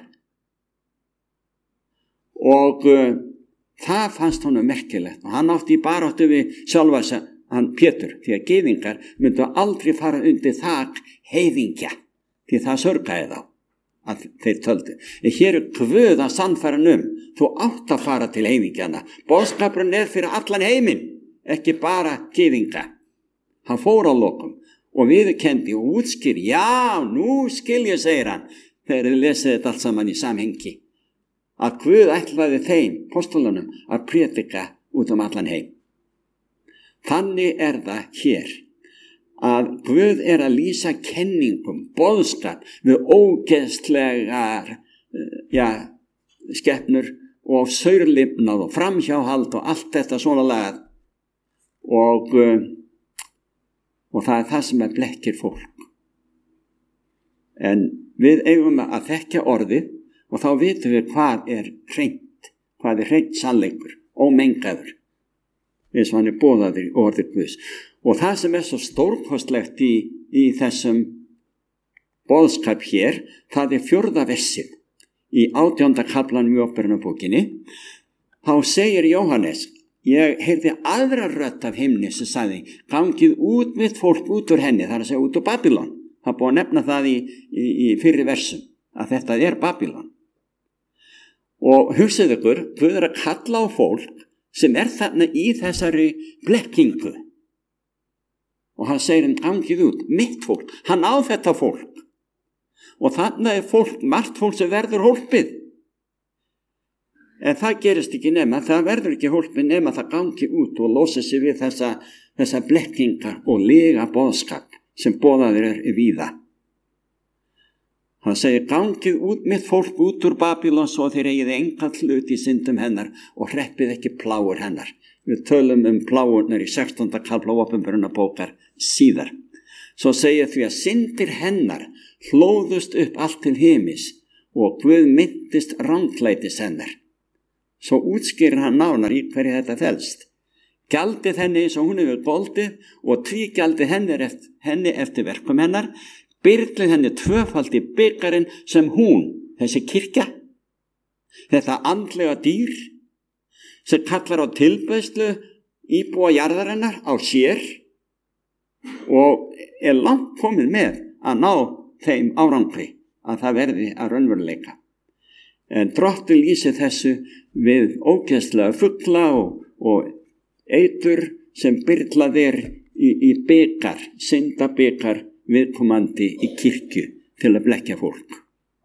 S3: Og uh, það fannst honum merkilegt. Og hann átti í baráttu við sjálfa sig, hann Pétur, því að gyðingar myndu aldrei fara undir þak heiðingja, því það sörgaði þá, að þeir töldu. En hér er Guð að sannfæra um, þú átt að fara til heiðingjana. Boðskapurinn er fyrir allan heiminn, ekki bara gyðinga. Hann fór á lokum. Og viðurkenndi og útskýr, já, nú skil ég, segir hann, þegar þið lesið þetta allt saman í samhengi, að Guð ætlaði þeim, postulunum, að predika út um allan heim. Þannig er það hér, að Guð er að lýsa kenningum, boðskap við ógeðslegar, já, skepnur og saurlifnað og framhjáhald og allt þetta svona lagað og Og það er það sem er blekkir fólk. En Við eigum að þekkja orðið og þá vitum við hvað er hreint, hvað er hreint sannleikur, ómengaður, eins og hann er boðaður í orðið Guðs. Og það sem er svo stórkostlegt í, í þessum boðskap hér, það er fjórða versið í átjánda kaflanum í Åpenbarunarbókinni. Þá segir Jóhannes, ég heyrði aðra rödd af himni sem sagði, gangið út mitt fólk út úr henni, það er að segja út úr Babylon. Það er búið að nefna það í, í, í fyrri versum, að þetta er Babylon. Og hugsið ykkur, Guð er að kalla á fólk sem er þarna í þessari blekkingu. Og hann segir, gangið út, mitt fólk, hann á þetta fólk. Og þarna er fólk, margt fólk sem verður hólpið. En það gerist ekki nema, það verður ekki hólpið nema það gangi út og losa sig við þessa, þessa blekkingar og lega boðskap sem boðaður er víða. Það segir, gangið út mitt fólk út úr Babylon svo þeir eigið engan hlut í syndum hennar og hreppið ekki plágur hennar. Við tölum um plágurnar í sextánda kafla Åpenbarunarbókar síðar. Svo segir því að syndir hennar hlóðust upp allt til himis og Guð myndist ranglætis hennar. Svo útskýrir hann nánar í hverju þetta felst. Gjaldið henni eins og hún hefur goldið og tvígjaldið henni eftir, henni eftir verkum hennar, byrlið henni tvöfald í byggarinn sem hún, þessi kirkja, þetta andlega dýr sem kallar á tilbeiðslu íbúa jarðarinnar á sér og er langt komið með að ná þeim árangri að það verði að raunveruleika. En Drottinn lýsir þessu við ógeðslega fugla og, og eitur sem byrlað er í, í byggar, syndabyggar viðkomandi í kirkju til að blekkja fólk.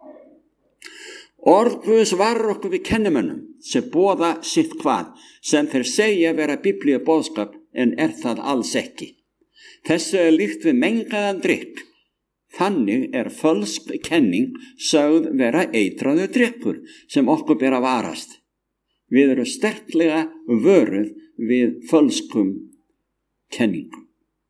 S3: Orð Guðs varar okkur við kennimönnum sem boða sitt hvað, sem þeir segja vera biblíu boðskap en er það alls ekki. Þessu er líkt við mengaðan drykk. Þannig er fölsk kenning sögð vera eitraður drykkur sem okkur ber að varast. Við erum sterklega vöruð við fölskum kenningum.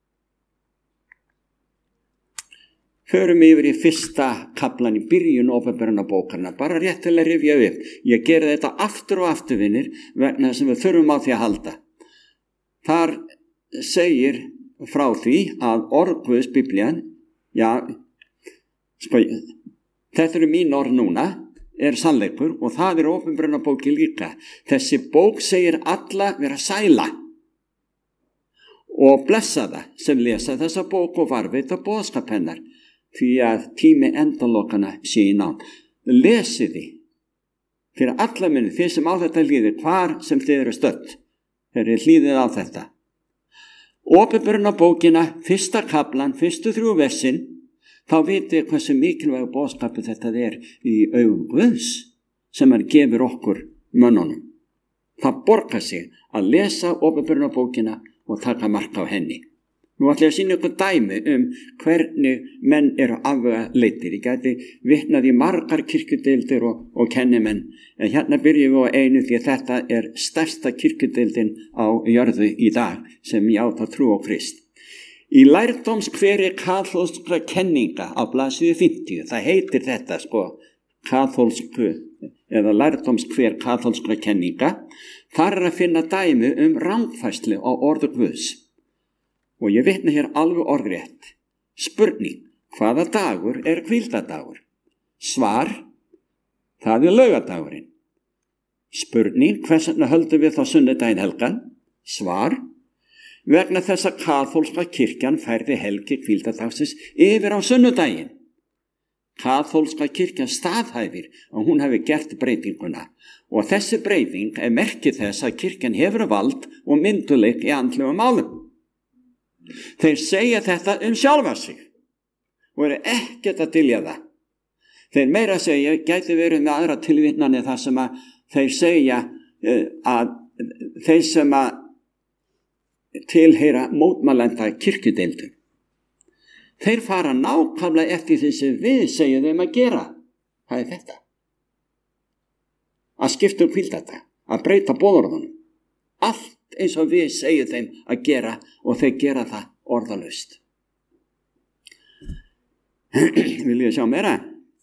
S3: Förum yfir í fyrsta kaflan í byrjun Åpenbarunarbókarinnar, bara rétt til að rifja upp. Ég geri þetta aftur og aftur, vinir, vegna þess að við þurfum á því að halda. Þar segir frá því að orð Guðs Biblían, já, sko, þetta eru mín orð núna, er sannleikur og það er Åpenbarunarbókin líka. Þessi bók segir alla vera sæla og blessa það sem lesa þessa bók og varveita boðskap hennar, því að tími endalokana sé í nánd. Lesið því fyrir alla minni, þið sem á þetta hlýðir, hvar sem þið eru stödd, þeir eru hlýðið á þetta. Åpenbarunarbókina, fyrsta kaflan, fyrstu þrjú versin, þá vitið hversu mikilvæg boðskapu þetta er í augum Guðs sem hann gefur okkur mönnunum. Það borgar sig að lesa Åpenbarunarbókina og taka mark á henni. Nú ætla ég að sýna ykkur dæmi um hvernig menn eru afvegaleitir. Ég gæti vitnað í margar kirkjudeildir og, og kennimenn, en hérna byrjum við á einu því að þetta er stærsta kirkjudeildin á jörðu í dag sem játa trú á Krist. Í lærdómskveri kaþólskra kenninga á blaðsíðu fimmtíu, það heitir þetta sko, kaþólsku eða lærdómskver kaþólskra kenninga, þar er að finna dæmi um rangfærslu á orðu Guðs. Og ég vitna hér alveg orðrétt. Spurning, hvaða dagur er hvíldadagur? Svar, það er laugardagurinn. Spurning, hvers vegna höldum við þá sunnudaginn helgan? Svar, vegna þess að kaþólska kirkjan færði helgi hvíldadagsins yfir á sunnudaginn. Kaþólska kirkjan staðhæfir að hún hafi gert breytinguna og þessi breyting er merkið þess að kirkjan hefur vald og mynduleik í andlegum málum. Þeir segja þetta um sjálfa sig og eru ekkert að dylja það. Þeir meira segja, gæti verið með aðra tilvitnanir þar sem að þeir segja að þeir sem að tilheyra mótmælenda kirkjudeildum, þeir fara nákvæmlega eftir því sem við segjum þeim að gera. Það er þetta. Að skipta um hvíldadag, að breyta boðorðunum. Allt eins og við segjum þeim að gera og þeir gera það orðalaust. Vil ég sjá meira?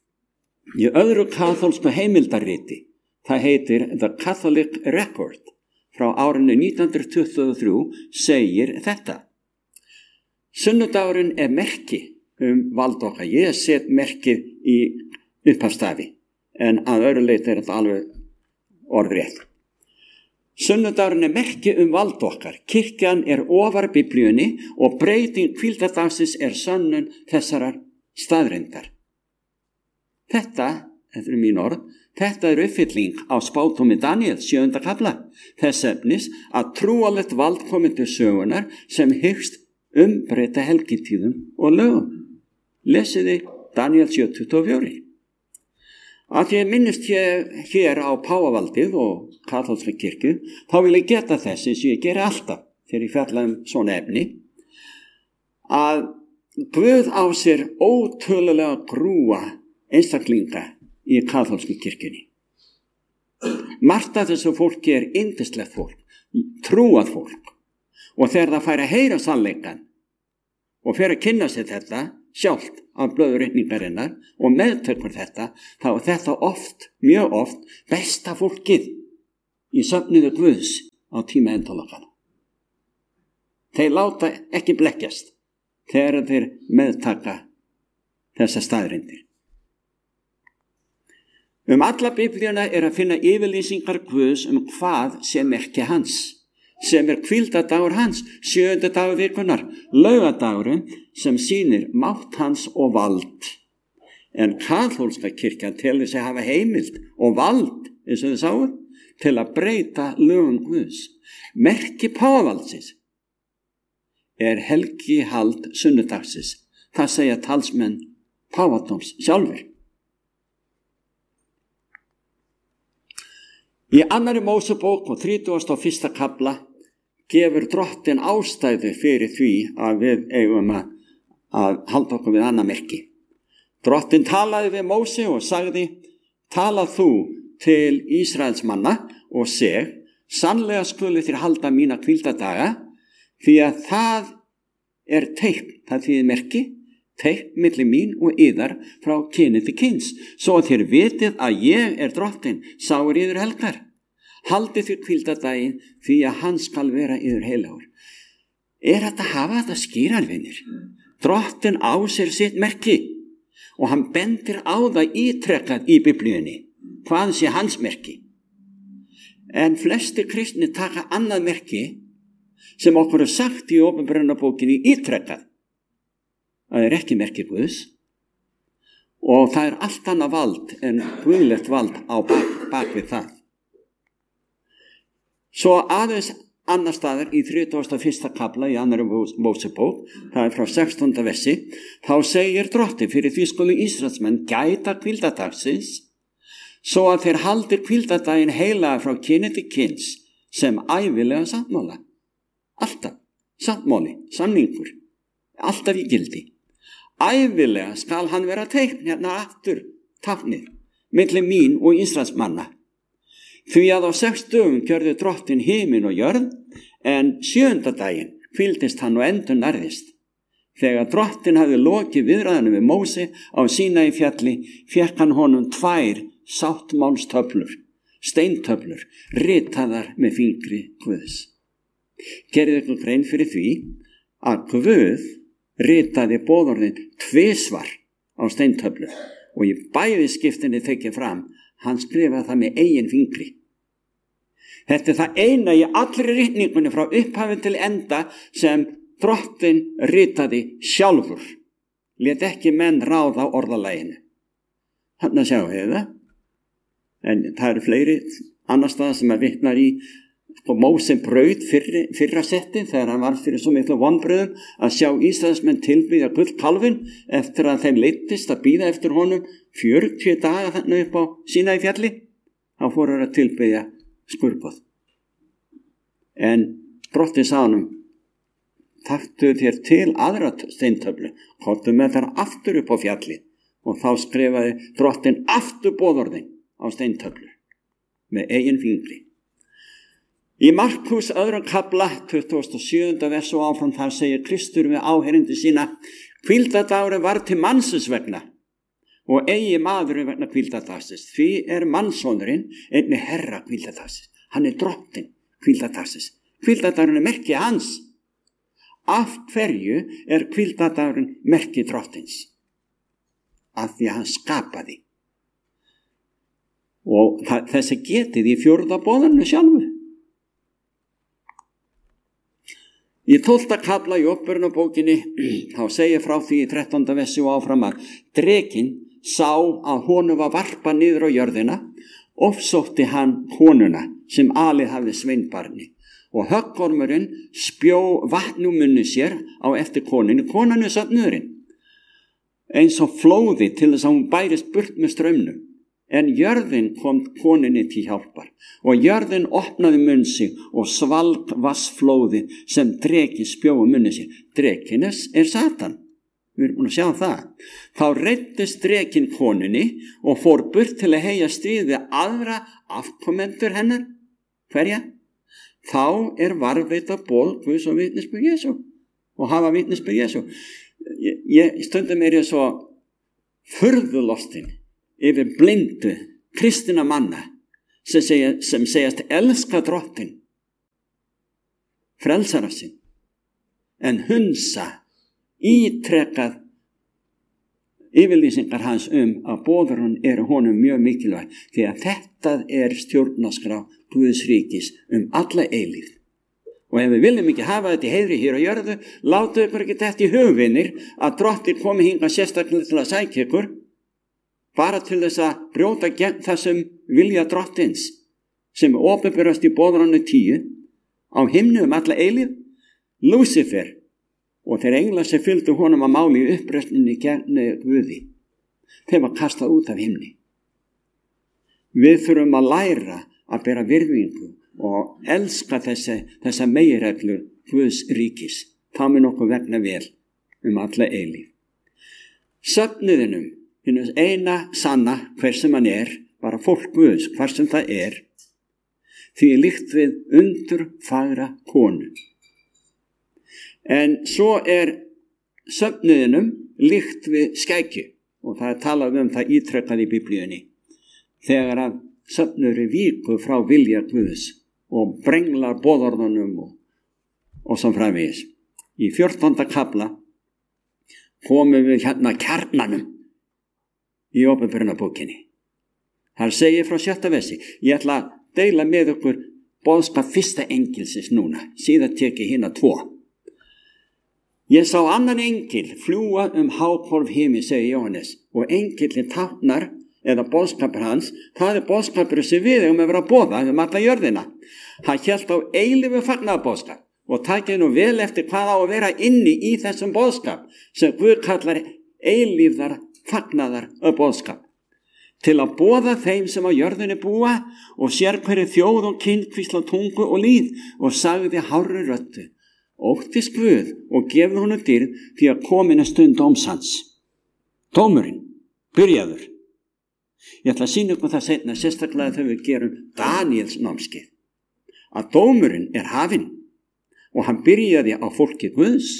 S3: Í öðru kaþólsku heimildarriti, það heitir The Catholic Record, frá árinu nítján hundruð tuttugu og þrjú, segir þetta. Sunnudagurinn er merki um vald okkar. Ég set merkið í upphafstafi, en að öðru leyti er þetta alveg orðrétt. Sunnudagurinn er merki um vald okkar. Kirkjan er ofar Biblíunni og breyting hvíldardagsins er sönnun þessarar staðreyndar. Þetta, þetta er mín orð, þetta er uppfylling á spádómi Daniel sjöunda kafla. Þess efnis að trúalegt vald komi til sögunar sem hyggst umbreyta helgitíðum og lögum. Lesiði Daniel sjö tuttugu og fjögur. Að ég minnist hér, hér á páfavaldið og kaþólska kirkju, þá vil ég geta þess eins og ég geri alltaf þegar ég fjalla um svona efni, að Guð á sér ótölulega grúa einstaklinga í kaþólsku kirkjunni. Margt af þessu fólki er yndislegt fólk, trúað fólk, og þegar það fær að heyra sannleikann og fer að kynna sér þetta sjálft af blöðurreikningarinnar og meðtökur þetta, þá er þetta oft, mjög oft, besta fólkið í söfnuðu Guðs á tíma endalokana. Þeir láta ekki blekkjast þegar þeir meðtaka þessa staðreyndir. Um alla Biblíuna er að finna yfirlýsingar Guðs um hvað sem merki hans, sem er hvíldadagur hans, sjöunda dagur vikunar, laugadagurinn sem sýnir mátt hans og vald. En kaþólska kirkjan telur sig hafa heimild og vald, eins og þið sáu, til að breyta lögum Guðs. Merki páfavaldsins er helgihald sunnudagsins. Það segja talsmenn páfadóms sjálfur. Í annarri Mósebók og þrítugasta og fyrsta kafla gefur Drottinn ástæðu fyrir því að við eigum að, að halda okkur við annað merki. Drottinn talaði við Móse og sagði, tala þú til Ísraels manna og seg, sannlega skulu þér halda mína hvíldadaga, því að það er teikn, það þýðir merki, teikn milli mín og yðar frá kyni til kyns, svo að þér vitið að ég er Drottinn, sáir yður helgar. Haldið þér hvíldadaginn því að hann skal vera yður heilagur. Er þetta að hafa þetta skýrarvinir? Drottinn á sér sitt merki og hann bendir á það ítrekkað í Biblíunni, hvað sé hans merki. En flestir kristnir taka annað merki sem okkur er sagt í Opinberunarbókinni ítrekkað. Það er ekki merki Guðs og það er allt annað vald en guðlegt vald á bak, bak við það. Svo aðeins annar staðar í þrítugasta og fyrsta kafla í annarri Mósebók, það er frá sextánda versi, þá segir Drottinn, fyrir því skulu Ísraelsmenn gæta hvíldadagsins, svo að þeir haldir hvíldadaginn heilaga frá kyni til kyns sem ævilega sáttmála. Alltaf, sáttmáli, samningur, alltaf í gildi. Ævilega skal hann vera teikn hérna aftur táknið milli mín og Ísraelsmanna. Því að á sex dögum gjörði Drottinn himin og jörð, en sjöunda daginn hvíldist hann og endur nærðist. Þegar Drottinn hafði lokið viðræðanum við Móse á Sínaí fjalli, fékk hann honum tvær sáttmálstöflur, steintöflur, ritaðar með fingri Guðs. Gerið ykkur grein fyrir því að Guð ritaði boðorðin tvisvar á steintöflur og í bæði skiptinni tekið fram, hann skrifaði það með eigin fingri. Þetta er það eina í allri ritningunni frá upphafi til enda sem Drottinn ritaði sjálfur. Lét ekki menn ráða á orðalaginu. Þarna sjáum við það. En það eru fleiri annar staðar sem að vitnar í og Móse braut fyrri, fyrra setti þegar hann var fyrir svo miklu vonbröðum að sjá Ísraelsmenn tilbyggja gullkálfinn eftir að þeim leiddist að bíða eftir honum fjörutíu daga þannig upp á Sínaí fjalli. Þá fóru að tilbyggja skurboð. En Drottinn sagði honum, taktu þér til aðra steintöflu, komdu með þar aftur upp á fjalli og þá skrifaði Drottinn aftur boðorðin á steintöflu með eigin fingri. Í Markús öðrum kafla, tuttugasta og sjöunda vers og áfram þar segir Kristur við áheyrindi sína, hvíldadagurinn var til mannsins vegna og eigi maðurinn vegna hvíldardagsins. Því er mannssonurinn einnig herra hvíldardagsins. Hann er drottinn hvíldardagsins. Hvíldardagurinn er merki hans. Af hverju er hvíldardagurinn merki drottins? Af því að hann skapaði. Og það, þessi getið í fjórða boðanu sjálfu. Í tólfta kafla í upprunabókinni þá segir frá því í þrettánda versi og áfram að drekinn sá að honum var varpað niður á jörðina, ofsótti hann konuna sem alið hafði sveinbarni og höggormurinn spjó vatn úr munni sér á eftir konunni, konan er söfnuðurinn, eins og flóði til þess að hún bærist burt með straumnum. En jörðin kom konunni til hjálpar og jörðin opnaði munn sig og svalt vassflóði sem dreki spjói munni sér. Drekines er Satan. Við erum búin að sjá það. Þá reiddist drekin konunni og fór burt til að heyja stríði aðra afkomendur hennar. Hverja? Þá er varðveita boð Guðs og vitnisburð Jesú og hafa vitnisburð Jesú. Ég, ég stundum er ég svo furðulostin yfir blindu kristina manna sem, segja, sem segjast elska drottin, frelsara sinn, en hunsa ítrekað yfirlýsingar hans um að boðurinn eru honum mjög mikilvæg því að þetta er stjórnarskrá Guðs ríkis um alla eilífð. Og ef við viljum ekki hafa þetta í heiðri hér á jörðu, látu ykkur ekki þetta í hugvinir að drottin komi hingað sérstaklega til að sækja ykkur, bara til þess að brjóta gegn þessum vilja drottins sem opinberast í boðranu tíu á himnu um alla eilífð, Lúsifer og þeir englar sem fylgdu honum að máli í uppreisninni gegn Guði. Þeir var kastað út af himni. Við þurfum að læra að bera virðingu og elska þessi, þessa meginreglur Guðs ríkis. Það mun okkur vegna vel um alla eilífð. Söfnuðinum hinn eina sanna hver sem hann er, bara fólk Guðs, hver sem það er, því er líkt við undur fagra konu. En svo er söfnuðinum líkt við skækju og það er talað um það ítrekkað í Biblíunni. Þegar að söfnuður er víku frá vilja Guðs og brenglar boðorðunum og, og svo framvegis. Í fjórtánda kafla komum við hérna kjarnanum í opinberunarbókinni. Hann segir frá sjötta versi, ég ætla að deila með okkur boðskap fyrsta engilsins núna, síðan teki hérna tvo. Ég sá annan engil fljúga um hákorf himi, segir Jóhannes, og engilin táknar eða boðskapur hans, það er boðskapur sem við um að vera að boða um alla jörðina. Hann hélt á eilífu fagnaðarboðskap og takið nú vel eftir hvað á að vera inni í þessum boðskap sem Guð kallar eilífðar fagnaðar og boðskap, til að boða þeim sem á jörðinni búa og sér hverju þjóð og kyn, hvísla, tungu og líð, og sagði hárri röddu, óttist Guð og gefðu honum dýrð því að komin er stund dómsans. Dómurinn, byrjaður. Ég ætla að sýna ykkur það seinna, sérstaklega þegar við gerum Daníels námskeið, að dómurinn er hafinn og hann byrjaði á fólki Guðs.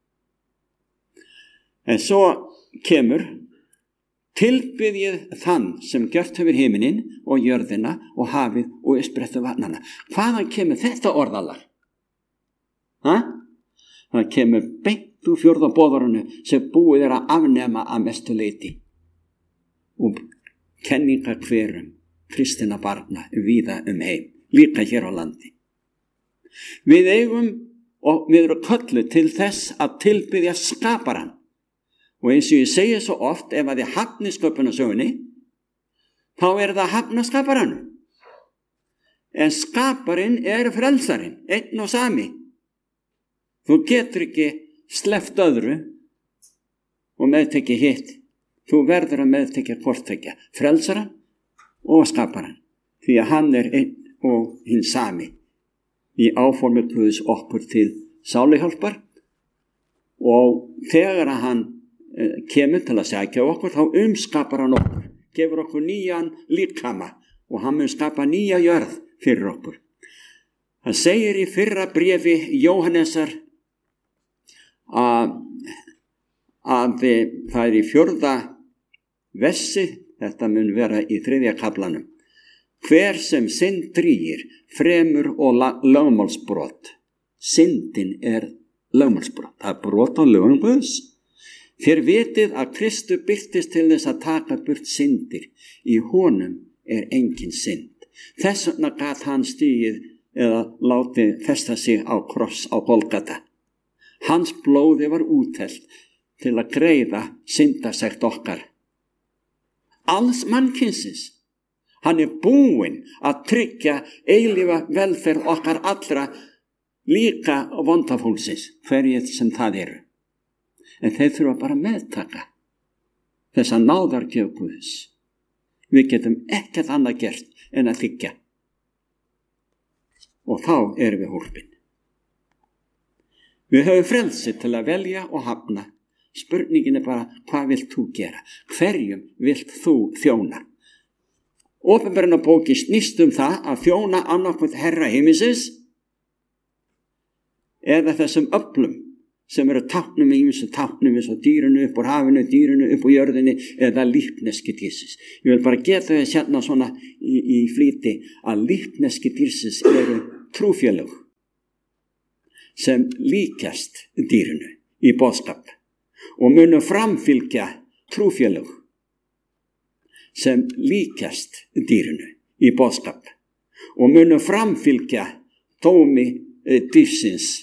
S3: En svo kemur tilbiðið þann sem gjört hefur himinin og jörðina og hafið og uppsprettu vatnana. Hvaðan kemur þetta orðalag? Ha? Það kemur beint úr fjórða boðorðinu sem búið er að afnema að mestu leyti og kenningar hverum kristina barna víða um heim, líka hér á landi. Við eigum og við erum kölluð til þess að tilbiðja skaparann. Og eins og ég segi svo oft, ef að þið hafni sköpunarsögunni, þá er það hafna skaparann. En skaparinn er frelsarinn, einn og sami. Þú getur ekki sleppt öðru og meðtekja hitt. Þú verður að meðtekja hvorttekja, frelsarann og skaparann. Því að hann er einn og hinn sami í áformi Guðs okkur til sáluhjálpar. Og þegar að hann kemur til að sækja okkur, þá umskapar hann okkur, gefur okkur nýjan líkama og hann mun skapa nýja jörð fyrir okkur. Það segir í fyrra bréfi Jóhannesar að, að það er í fjórða Vessi, þetta mun vera í þriðja kaflanum. Hver sem synd drýgir, fremur og lögmálsbrot. Syndin er lögmálsbrot. Það er brot á lögum Guðs. Þér vitið að Kristu birtist til þess að taka burt syndir. Í honum er engin synd. Þess vegna gat hann stigið eða látið festa sig á kross á Golgata. Hans blóði var úthellt til að greiða syndasekt okkar. Alls mannkynsins. Hann er búinn að tryggja eilífa velferð okkar allra, líka vondafólksins, hverjir sem það eru. En þeir þurfa bara að meðtaka þessa náðargjöf Guðs. Við getum ekkert annað gert en að þiggja. Og þá erum við hólpin. Við höfum frelsi til að velja og hafna. Spurningin er bara, hvað vilt þú gera? Hverjum vilt þú þjóna? Opinberunarbókin snýst um það að þjóna annarkvæmt Herra himinsins eða þessum öflum sem eru táknum í ýmsum táknum eins og dýrunu upp úr hafinu, dýrunu upp úr jörðinni eða lífneski dýrsins. Ég vil bara geta þess hérna svona í, í flýti að lífneski dýrsins eru trúfélög sem líkjast dýrunu í boðskap og munu framfylgja trúfélög sem líkjast dýrunu í boðskap og munu framfylgja dómi dýrsins